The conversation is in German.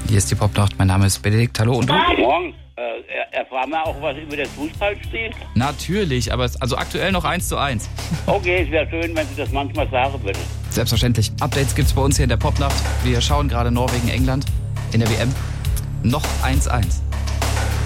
Hier ist die Popnacht. Mein Name ist Benedikt. Hallo, und du? Morgen. Erfahren wir auch was über das Fußballspiel? Natürlich, aber also aktuell noch 1:1. Okay, es wäre schön, wenn Sie das manchmal sagen würden. Selbstverständlich. Updates gibt's bei uns hier in der Popnacht. Wir schauen gerade Norwegen, England in der WM. Noch 1:1.